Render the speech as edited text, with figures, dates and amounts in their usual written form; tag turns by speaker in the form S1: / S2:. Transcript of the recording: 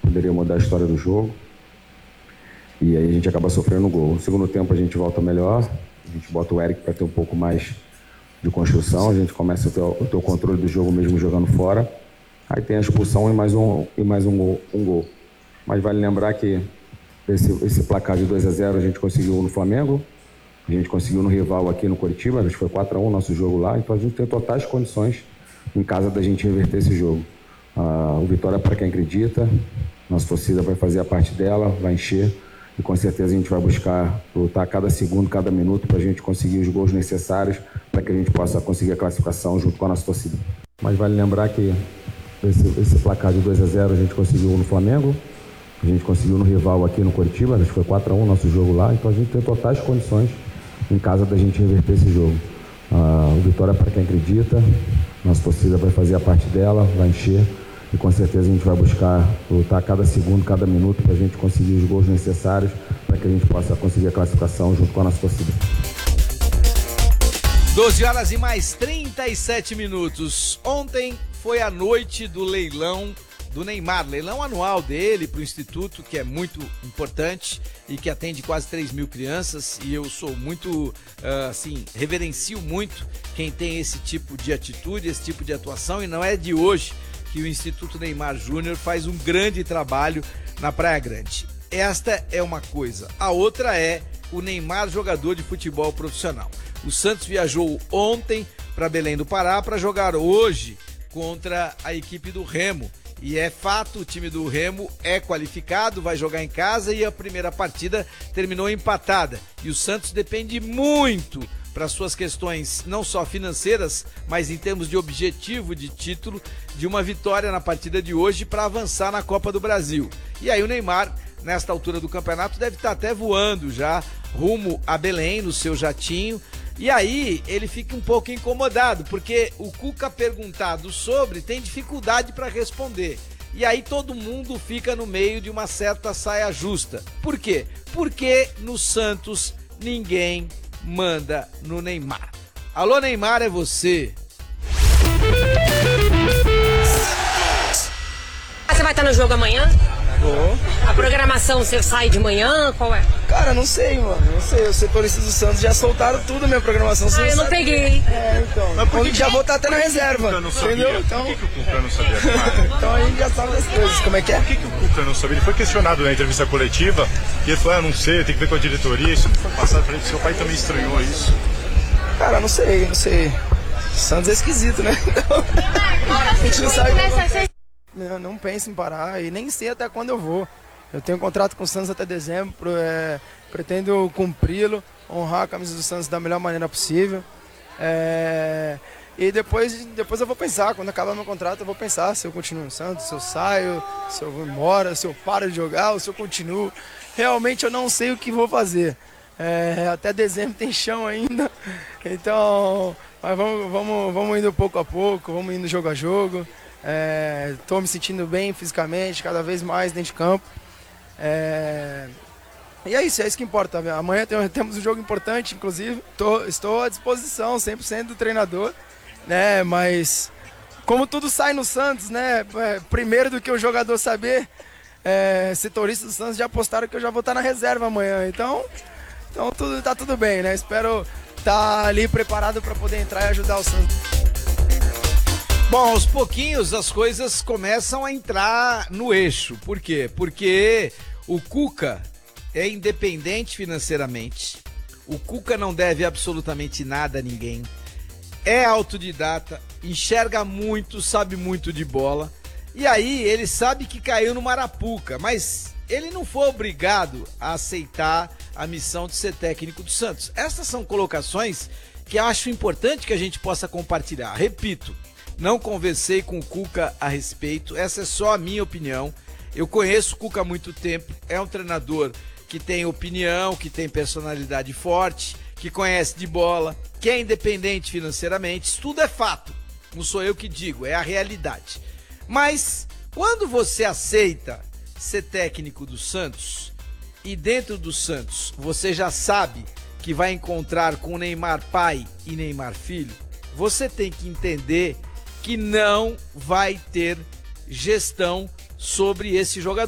S1: poderia mudar a história do jogo. E aí a gente acaba sofrendo o gol. No segundo tempo a gente volta melhor, a gente bota o Eric para ter um pouco mais de construção, a gente começa a ter o controle do jogo mesmo jogando fora. Aí tem a expulsão e mais um gol. Mas vale lembrar que esse placar de 2-0 a gente conseguiu no Flamengo, a gente conseguiu no rival aqui no Coritiba, acho que foi 4-1 nosso jogo lá, então a gente tem totais condições em casa da gente reverter esse jogo. O Vitória é para quem acredita, nossa torcida vai fazer a parte dela, vai encher. E com certeza a gente vai buscar lutar cada segundo, cada minuto para a gente conseguir os gols necessários para que a gente possa conseguir a classificação junto com a nossa torcida. Mas vale lembrar que esse placar de 2-0 a gente conseguiu no Flamengo, a gente conseguiu no rival aqui no Coritiba, acho que foi 4-1 nosso jogo lá, então a gente tem totais condições em casa da gente reverter esse jogo. O Vitória é para quem acredita, nossa torcida vai fazer a parte dela, vai encher. E com certeza a gente vai buscar lutar cada segundo, cada minuto para a gente conseguir os gols necessários para que a gente possa conseguir a classificação junto com a nossa torcida.
S2: 12 horas e mais 37 minutos. Ontem foi a noite do leilão do Neymar, leilão anual dele para o Instituto, que é muito importante e que atende quase 3 mil crianças, e eu sou muito, reverencio muito quem tem esse tipo de atitude, esse tipo de atuação, e não é de hoje que o Instituto Neymar Júnior faz um grande trabalho na Praia Grande. Esta é uma coisa. A outra é o Neymar jogador de futebol profissional. O Santos viajou ontem para Belém do Pará para jogar hoje contra a equipe do Remo. E é fato, o time do Remo é qualificado, vai jogar em casa e a primeira partida terminou empatada. E o Santos depende muito para suas questões não só financeiras, mas em termos de objetivo de título, de uma vitória na partida de hoje para avançar na Copa do Brasil. E aí o Neymar, nesta altura do campeonato, deve estar até voando já rumo a Belém no seu jatinho. E aí ele fica um pouco incomodado, porque o Cuca perguntado sobre tem dificuldade para responder. E aí todo mundo fica no meio de uma certa saia justa. Por quê? Porque no Santos ninguém manda no Neymar. Alô, Neymar, é você.
S3: Você vai estar no jogo amanhã?
S4: Vou.
S3: A programação, você sai de manhã? Qual é?
S4: Cara, não sei, mano. Não sei. Os setoristas do Santos já soltaram tudo a minha programação.
S3: Eu não peguei.
S4: Então. Mas por que já vou estar até na reserva.
S5: Eu não sabia.
S4: Entendeu? Então...
S5: Por que o Cuca não sabia?
S4: Então a gente já sabe das coisas. Como é que é?
S5: Por que o Cuca não sabia? Ele foi questionado na entrevista coletiva e ele falou, não sei, tem que ver com a diretoria. Isso não foi passado pra ele, seu pai também estranhou isso.
S4: Cara, não sei. O Santos é esquisito, né? Então, a gente não sabe. Não penso em parar e nem sei até quando eu vou. Eu tenho um contrato com o Santos até dezembro, pretendo cumpri-lo, honrar a camisa do Santos da melhor maneira possível. E depois eu vou pensar, quando acabar meu contrato eu vou pensar se eu continuo no Santos, se eu saio, se eu vou embora, se eu paro de jogar ou se eu continuo. Realmente eu não sei o que vou fazer. Até dezembro tem chão ainda, então mas vamos indo pouco a pouco, vamos indo jogo a jogo. Estou me sentindo bem fisicamente, cada vez mais dentro de campo. E é isso que importa. Amanhã temos um jogo importante, inclusive. Estou à disposição 100% do treinador, né? Mas como tudo sai no Santos, né? Primeiro do que o jogador saber, setoristas do Santos já apostaram que eu já vou estar na reserva amanhã. Então tá tudo bem, né? Espero estar ali preparado para poder entrar e ajudar o Santos.
S2: Bom, aos pouquinhos as coisas começam a entrar no eixo. Por quê? Porque o Cuca é independente financeiramente. O Cuca não deve absolutamente nada a ninguém. É autodidata, enxerga muito, sabe muito de bola. E aí ele sabe que caiu no Marapuca, mas ele não foi obrigado a aceitar a missão de ser técnico do Santos. Essas são colocações que eu acho importante que a gente possa compartilhar. Repito, não conversei com o Cuca a respeito, essa é só a minha opinião. Eu conheço o Cuca há muito tempo, é um treinador que tem opinião, que tem personalidade forte, que conhece de bola, que é independente financeiramente, isso tudo é fato, não sou eu que digo, é a realidade. Mas quando você aceita ser técnico do Santos e dentro do Santos você já sabe que vai encontrar com Neymar pai e Neymar filho, você tem que entender que não vai ter gestão sobre esse jogador.